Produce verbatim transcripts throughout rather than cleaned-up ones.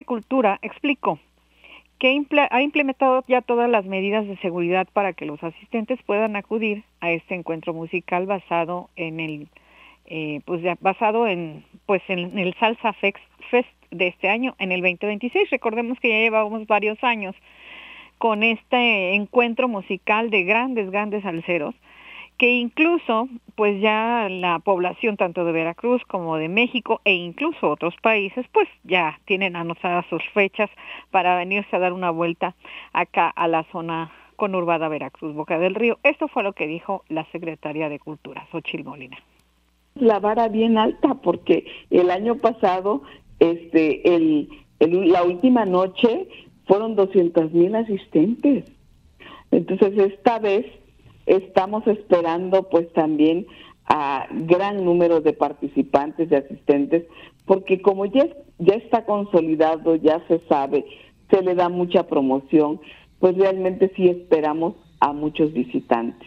Cultura explicó que imple- ha implementado ya todas las medidas de seguridad para que los asistentes puedan acudir a este encuentro musical basado en el eh, pues ya, basado en pues en el Salsa Fest, Fest de este año, en el veinte veintiséis. Recordemos que ya llevamos varios años con este encuentro musical de grandes, grandes salseros, que incluso pues ya la población tanto de Veracruz como de México e incluso otros países pues ya tienen anotadas sus fechas para venirse a dar una vuelta acá a la zona conurbada Veracruz, Boca del Río. Esto fue lo que dijo la secretaria de Cultura, Xóchitl Molina. La vara bien alta, porque el año pasado, este, el, el la última noche fueron doscientos mil asistentes. Entonces esta vez estamos esperando pues también a gran número de participantes, de asistentes, porque como ya, ya está consolidado, ya se sabe, se le da mucha promoción, pues realmente sí esperamos a muchos visitantes.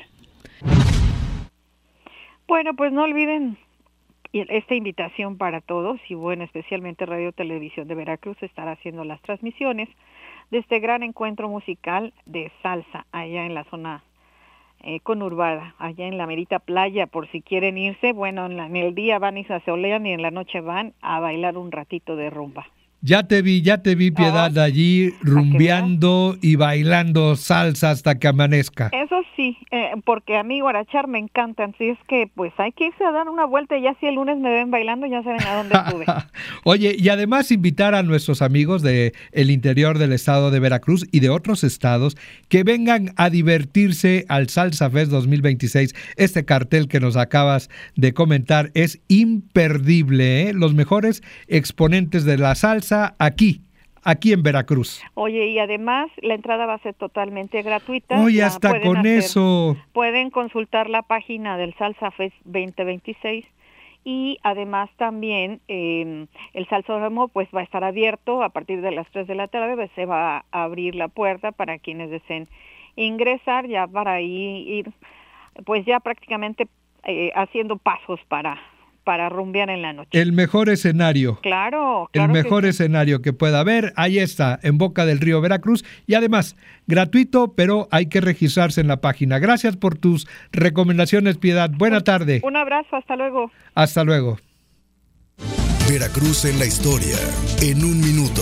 Bueno, pues no olviden esta invitación para todos, y bueno, especialmente Radio Televisión de Veracruz estará haciendo las transmisiones de este gran encuentro musical de salsa allá en la zona Eh, conurbada, allá en la merita playa, por si quieren irse. Bueno, en, la, en el día van y se asolean y en la noche van a bailar un ratito de rumba. Ya te vi, ya te vi, Piedad, ah, allí rumbeando y bailando salsa hasta que amanezca. Eso sí, eh, porque a mí guarachar me encantan, así es que pues hay que irse a dar una vuelta y ya si el lunes me ven bailando ya saben a dónde estuve. Oye, y además invitar a nuestros amigos de el interior del estado de Veracruz y de otros estados que vengan a divertirse al Salsa Fest dos mil veintiséis. Este cartel que nos acabas de comentar es imperdible, ¿eh? Los mejores exponentes de la salsa aquí, aquí en Veracruz. Oye, y además la entrada va a ser totalmente gratuita. Oye, hasta con hacer, eso. Pueden consultar la página del Salsa Fest veinte veintiséis y además también eh, el salsódromo pues va a estar abierto a partir de las tres de la tarde, se va a abrir la puerta para quienes deseen ingresar ya para ir pues ya prácticamente eh, haciendo pasos para para rumbear en la noche. El mejor escenario. Claro, claro. El mejor que sí. escenario que pueda haber, ahí está, en Boca del Río, Veracruz, y además, gratuito, pero hay que registrarse en la página. Gracias por tus recomendaciones, Piedad. Buena un, tarde. Un abrazo, hasta luego. Hasta luego. Veracruz en la historia, en un minuto.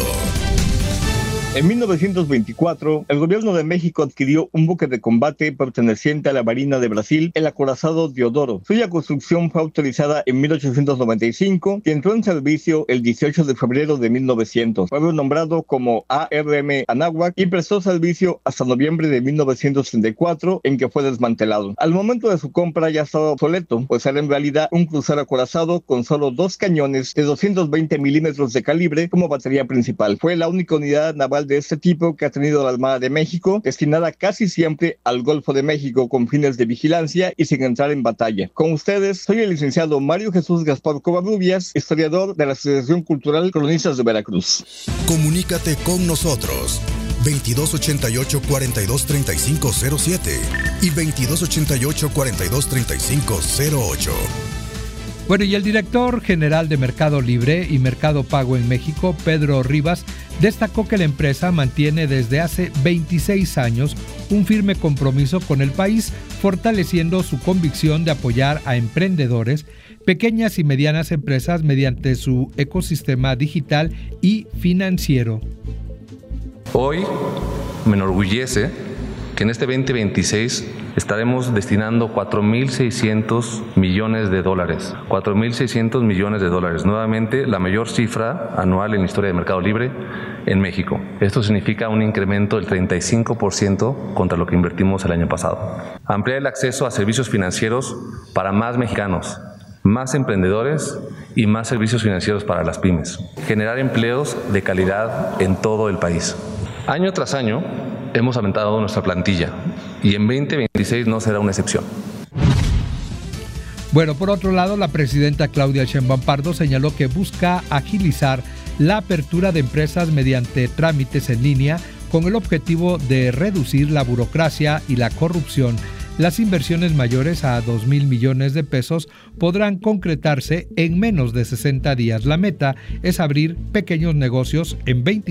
En mil novecientos veinticuatro, el gobierno de México adquirió un buque de combate perteneciente a la Marina de Brasil, el acorazado Deodoro. Suya construcción fue autorizada en mil ochocientos noventa y cinco y entró en servicio el dieciocho de febrero de mil novecientos. Fue nombrado como A R M Anáhuac y prestó servicio hasta noviembre de mil novecientos treinta y cuatro, en que fue desmantelado. Al momento de su compra ya estaba obsoleto, pues era en realidad un crucero acorazado con solo dos cañones de doscientos veinte milímetros de calibre como batería principal. Fue la única unidad naval de este tipo que ha tenido la Armada de México, destinada casi siempre al Golfo de México con fines de vigilancia y sin entrar en batalla. Con ustedes, soy el licenciado Mario Jesús Gaspar Covarrubias, historiador de la Asociación Cultural Cronistas de Veracruz. Comunícate con nosotros. veintidós ochenta y ocho, cuarenta y dos, treinta y cinco cero siete y veintidós ochenta y ocho, cuarenta y dos, treinta y cinco cero ocho. Bueno, y el director general de Mercado Libre y Mercado Pago en México, Pedro Rivas, destacó que la empresa mantiene desde hace veintiséis años un firme compromiso con el país, fortaleciendo su convicción de apoyar a emprendedores, pequeñas y medianas empresas mediante su ecosistema digital y financiero. Hoy me enorgullece que en este veinte veintiséis estaremos destinando cuatro mil seiscientos millones de dólares. cuatro mil seiscientos millones de dólares. Nuevamente, la mayor cifra anual en la historia de Mercado Libre en México. Esto significa un incremento del treinta y cinco por ciento contra lo que invertimos el año pasado. Ampliar el acceso a servicios financieros para más mexicanos, más emprendedores y más servicios financieros para las pymes. Generar empleos de calidad en todo el país. Año tras año hemos aumentado nuestra plantilla y en veinte veintiséis no será una excepción. Bueno, por otro lado, la presidenta Claudia Sheinbaum Pardo señaló que busca agilizar la apertura de empresas mediante trámites en línea con el objetivo de reducir la burocracia y la corrupción. Las inversiones mayores a dos mil millones de pesos podrán concretarse en menos de sesenta días. La meta es abrir pequeños negocios en veinte